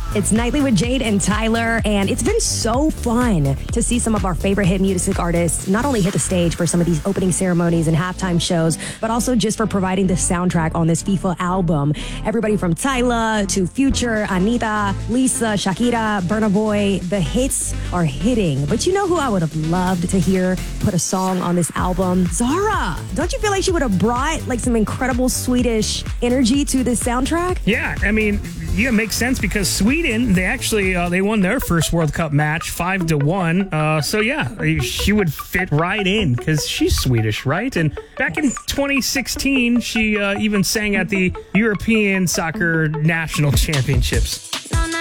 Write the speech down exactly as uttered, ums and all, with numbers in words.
It's Nightly with Jade and Tyler, and it's been so fun to see some of our favorite hit music artists not only hit the stage for some of these opening ceremonies and halftime shows, but also just for providing the soundtrack on this FIFA album. Everybody from Tyler to Future, Anita, Lisa, Shakira, Burna Boy, the hits are hitting. But you know who I would have loved to hear put a song on this album? Zara. Don't you feel like she would have brought like some incredible Swedish energy to this soundtrack? Yeah, I mean, yeah, it makes sense because Sweden, they actually uh, they won their first World Cup match five to one. Uh, so yeah, she would fit right in because she's Swedish, right? And back in twenty sixteen, she uh, even sang at the European Soccer National Championships.